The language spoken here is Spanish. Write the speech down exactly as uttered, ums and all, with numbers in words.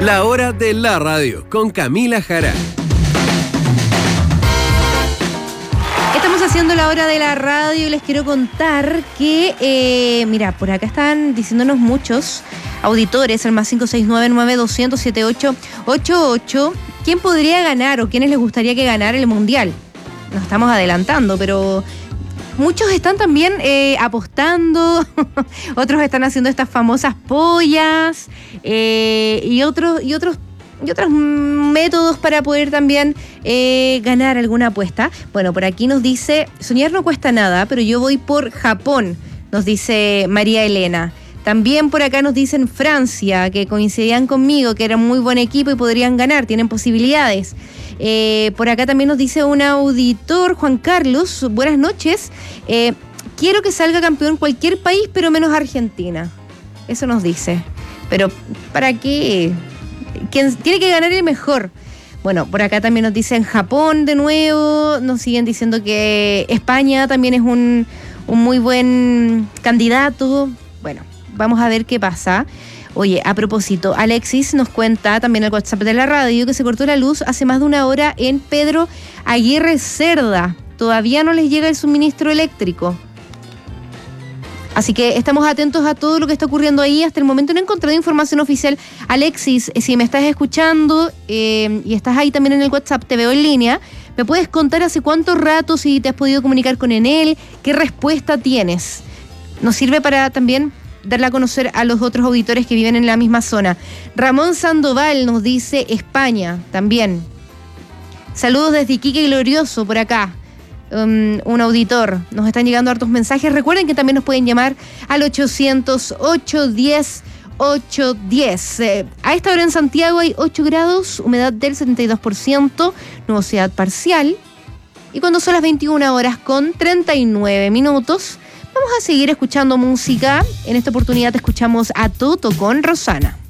La hora de la radio con Camila Jara. Estamos haciendo la hora de la radio y les quiero contar que, eh, mira, por acá están diciéndonos muchos auditores, el más cinco seis nueve nueve dos cero cero siete ocho ocho ocho, ¿quién podría ganar o quiénes les gustaría que ganara el Mundial? Nos estamos adelantando, pero muchos están también eh, apostando, otros están haciendo estas famosas pollas eh, y otros y otros y otros métodos para poder también eh, ganar alguna apuesta. Bueno, por aquí nos dice, soñar no cuesta nada, pero yo voy por Japón, nos dice María Elena. También por acá nos dicen Francia, que coincidían conmigo, que era un muy buen equipo y podrían ganar, tienen posibilidades. Eh, por acá también nos dice un auditor, Juan Carlos, buenas noches. Eh, quiero que salga campeón cualquier país, pero menos Argentina. Eso nos dice. Pero, ¿para qué? ¿Quién tiene que ganar el mejor? Bueno, por acá también nos dicen Japón de nuevo, nos siguen diciendo que España también es un, un muy buen candidato. Bueno, vamos a ver qué pasa. Oye, a propósito, Alexis nos cuenta también el WhatsApp de la radio que se cortó la luz hace más de una hora en Pedro Aguirre Cerda. Todavía no les llega el suministro eléctrico. Así que estamos atentos a todo lo que está ocurriendo ahí. Hasta el momento no he encontrado información oficial. Alexis, si me estás escuchando eh, y estás ahí también en el WhatsApp, te veo en línea, ¿me puedes contar hace cuánto rato, si te has podido comunicar con Enel? ¿Qué respuesta tienes? Nos sirve para también darle a conocer a los otros auditores que viven en la misma zona. Ramón Sandoval nos dice España también. Saludos desde Iquique Glorioso por acá. Um, un auditor. Nos están llegando hartos mensajes. Recuerden que también nos pueden llamar al ochocientos ocho diez ocho diez. Eh, a esta hora en Santiago hay ocho grados, humedad del setenta y dos por ciento, nubosidad parcial. Y cuando son las veintiuna horas con treinta y nueve minutos, vamos a seguir escuchando música. En esta oportunidad escuchamos a Toto con Rosana.